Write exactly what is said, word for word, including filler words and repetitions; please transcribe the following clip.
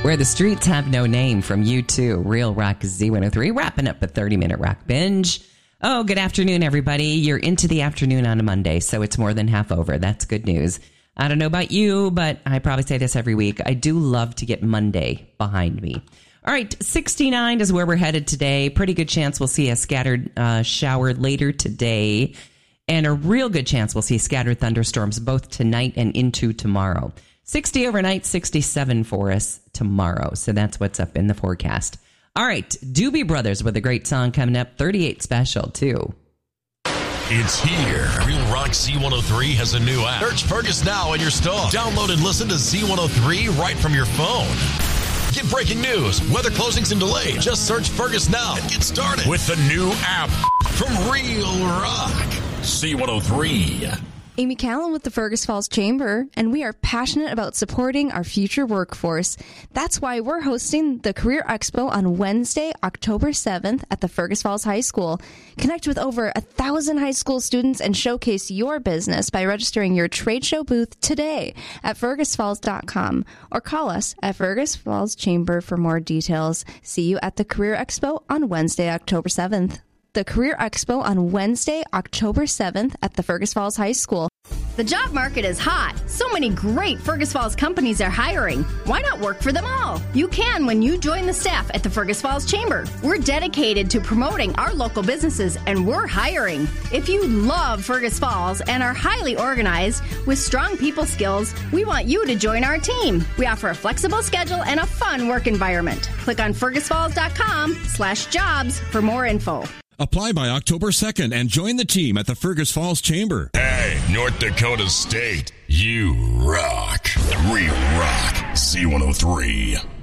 Where the Streets Have No Name from U two, Real Rock Z one oh three, wrapping up a thirty-minute rock binge. Oh, good afternoon, everybody. You're into the afternoon on a Monday, so it's more than half over. That's good news. I don't know about you, but I probably say this every week. I do love to get Monday behind me. All right, sixty-nine is where we're headed today. Pretty good chance we'll see a scattered uh, shower later today, and a real good chance we'll see scattered thunderstorms both tonight and into tomorrow. sixty overnight, sixty-seven for us tomorrow. So that's what's up in the forecast. All right, Doobie Brothers with a great song coming up, thirty-eight special, too. It's here. Real Rock Z one oh three has a new app. Search Fergus now in your store. Download and listen to Z one oh three right from your phone. Get breaking news, weather closings and delays. Just search Fergus now and get started with the new app from Real Rock Z one oh three. Amy Callan with the Fergus Falls Chamber, and we are passionate about supporting our future workforce. That's why we're hosting the Career Expo on Wednesday, October seventh at the Fergus Falls High School. Connect with over a thousand high school students and showcase your business by registering your trade show booth today at fergus falls dot com or call us at Fergus Falls Chamber for more details. See you at the Career Expo on Wednesday, October seventh. The Career Expo on Wednesday, October seventh at the Fergus Falls High School. The job market is hot. So many great Fergus Falls companies are hiring. Why not work for them all? You can when you join the staff at the Fergus Falls Chamber. We're dedicated to promoting our local businesses, and we're hiring. If you love Fergus Falls and are highly organized with strong people skills, we want you to join our team. We offer a flexible schedule and a fun work environment. Click on fergus falls dot com slash jobs for more info. Apply by October second and join the team at the Fergus Falls Chamber. Hey, North Dakota State, you rock. Real Rock Z one oh three.